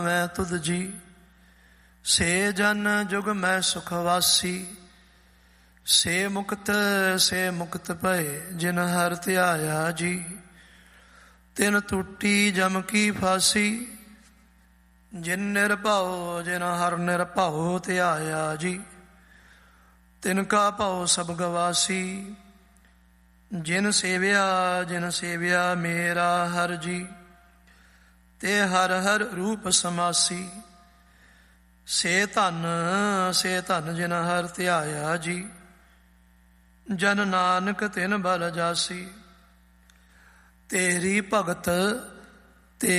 ਮੈਂ ਤੁਧ ਜੀ। ਸੇ ਜਨ ਜੁਗ ਮੈਂ ਸੁਖ ਵਾਸੀ, ਸੇ ਮੁਕਤ ਭਏ ਜਿਨ ਹਰਿ ਧਿਆਇਆ ਜੀ। ਤਿਨ ਟੂਟੀ ਜਮ ਕੀ ਫਾਸੀ, ਜਿਨ ਨਿਰਭਉ ਜਿਨ ਹਰਿ ਨਿਰਭਉ ਧਿਆਇਆ ਜੀ। ਤਿਨ ਕਾ ਭਉ ਸਭ ਗਵਾਸੀ, ਜਿਨ ਸੇਵਿਆ ਮੇਰਾ ਹਰਿ ਜੀ। ਤੇ ਹਰਿ ਹਰਿ ਰੂਪ ਸਮਾਸੀ, ਸੇ ਧਨ ਜਿਨ ਹਰਿ ਧਿਆਇਆ ਜੀ। ਜਨ ਨਾਨਕ ਤਿਨ ਬਲ ਜਾਸੀ, ਤੇਰੀ ਭਗਤ